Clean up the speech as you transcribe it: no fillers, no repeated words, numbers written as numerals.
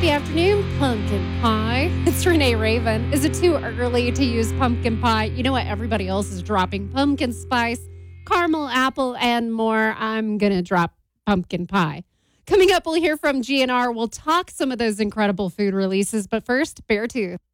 Happy afternoon, pumpkin pie. It's Renee Raven. Is it too early to use pumpkin pie? You know what? Everybody else is dropping pumpkin spice, caramel, apple, and more. I'm going to drop pumpkin pie. Coming up, we'll hear from GNR. We'll talk some of those incredible food releases. But first, Beartooth.